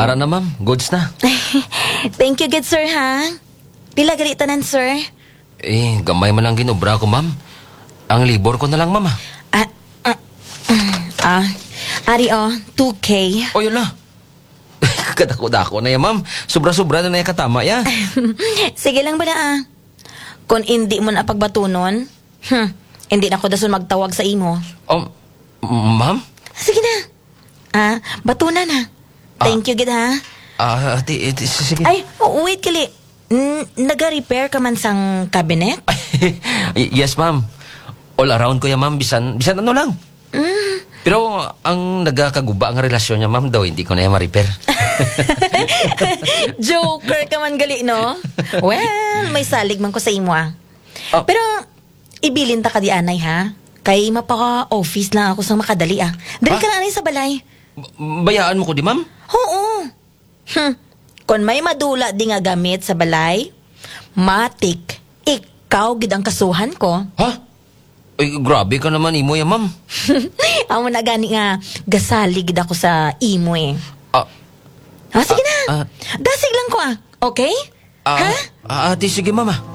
Ara na, ma'am. Goods na. Thank you, good sir, ha? Pila gali tanan, sir? Gamay man lang ginobra ko, ma'am. Ang libor ko na lang, ma'am. Ari, 2K. O, yun na. Kadako-dako na yan, ma'am. Sobra-sobra na katama, ya. Sige lang ba na, Kung hindi mo na pagbatunon, hindi na ako dason magtawag sa imo. Ma'am? Sige na. Batunan na. Thank you, gid, ha? Sige. Ay, wait, kali. Naga-repair ka man sang cabinet? Yes, ma'am. All around ko yan, ma'am. Bisan ano lang. Pero ang nagkakaguba ang relasyon niya, ma'am, daw hindi ko na yan ma-repair. Joker ka man gali, no? Well, may salig man ko sa imo, Pero, ibilin ta ka di anay, ha? Kay mapaka-office lang ako sang makadali, Dali ka na anay sa balay. Bayaan mo ko di, ma'am? Oo. Kung may madula di nga gamit sa balay, matik, ikaw gid ang kasuhan ko. Ha? Ay, grabe ka naman, imo yan, ma'am. Amo na gani nga, gasalig gid ako sa imo, sige na. Dasig lang ko, okay? Ate, sige, mama.